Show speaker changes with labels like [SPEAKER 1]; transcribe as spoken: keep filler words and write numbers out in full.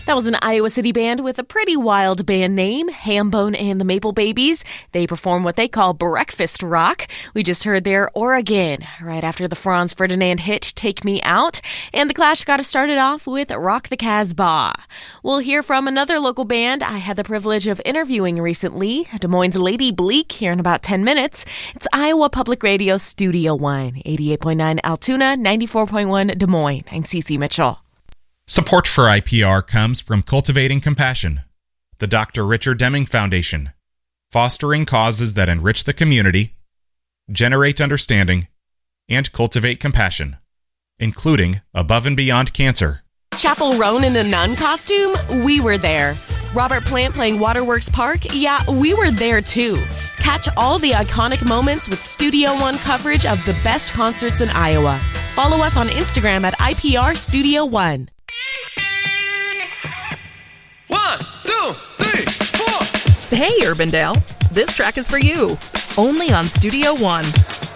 [SPEAKER 1] That was an Iowa City band with a pretty wild band name, Hambone and the Maple Babies. They perform what they call breakfast rock. We just heard their Oregon right after the Franz Ferdinand hit Take Me Out. And The Clash got us started off with Rock the Casbah. We'll hear from another local band I had the privilege of interviewing recently, Des Moines' Lady Bleak, here in about ten minutes. It's Iowa Public Radio Studio One, eighty-eight point nine Altoona, ninety-four point one Des Moines. I'm Cece Mitchell.
[SPEAKER 2] Support for I P R comes from Cultivating Compassion, the Doctor Richard Deming Foundation, fostering causes that enrich the community, generate understanding, and cultivate compassion, including Above and Beyond Cancer.
[SPEAKER 3] Chapel Roan in a nun costume? We were there. Robert Plant playing Waterworks Park? Yeah, we were there too. Catch all the iconic moments with Studio One coverage of the best concerts in Iowa. Follow us on Instagram at I P R Studio One.
[SPEAKER 4] One, two, three, four.
[SPEAKER 5] Hey, Urbandale, this track is for you. Only on Studio One.